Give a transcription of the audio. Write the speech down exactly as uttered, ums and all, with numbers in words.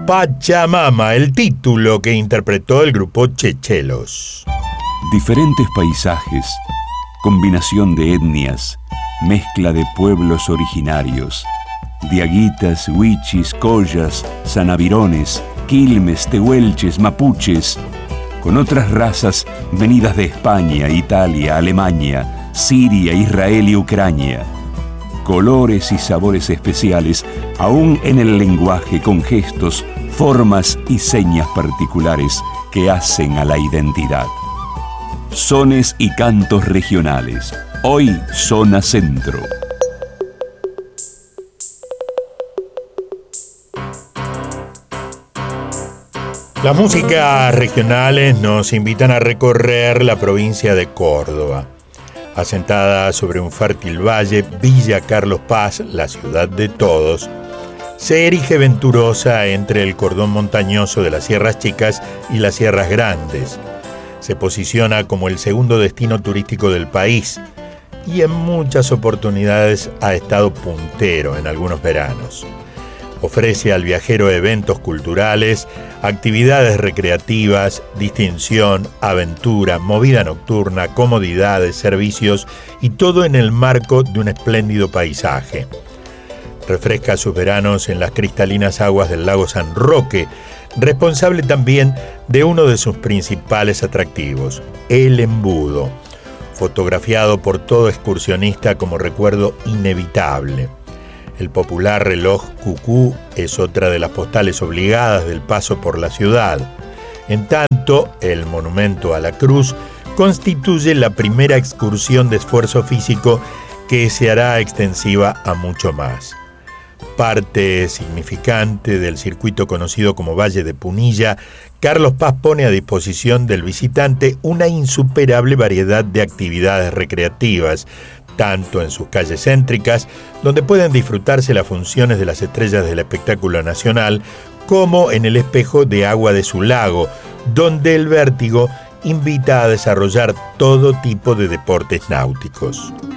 Pachamama, el título que interpretó el grupo Chechelos. Diferentes paisajes, combinación de etnias, mezcla de pueblos originarios, diaguitas, huichis, collas, sanavirones, quilmes, tehuelches, mapuches, con otras razas venidas de España, Italia, Alemania, Siria, Israel y Ucrania. Colores y sabores especiales, aún en el lenguaje, con gestos, formas y señas particulares que hacen a la identidad. Sones y cantos regionales. Hoy, Zona Centro. Las músicas regionales nos invitan a recorrer la provincia de Córdoba. Asentada sobre un fértil valle, Villa Carlos Paz, la ciudad de todos, se erige venturosa entre el cordón montañoso de las Sierras Chicas y las Sierras Grandes. Se posiciona como el segundo destino turístico del país y en muchas oportunidades ha estado puntero en algunos veranos. Ofrece al viajero eventos culturales, actividades recreativas, distinción, aventura, movida nocturna, comodidades, servicios y todo en el marco de un espléndido paisaje. Refresca sus veranos en las cristalinas aguas del lago San Roque, responsable también de uno de sus principales atractivos, el embudo, fotografiado por todo excursionista como recuerdo inevitable. El popular reloj Cucú es otra de las postales obligadas del paso por la ciudad. En tanto, el monumento a la Cruz constituye la primera excursión de esfuerzo físico que se hará extensiva a mucho más. Parte significante del circuito conocido como Valle de Punilla, Carlos Paz pone a disposición del visitante una insuperable variedad de actividades recreativas, tanto en sus calles céntricas, donde pueden disfrutarse las funciones de las estrellas del espectáculo nacional, como en el espejo de agua de su lago, donde el vértigo invita a desarrollar todo tipo de deportes náuticos.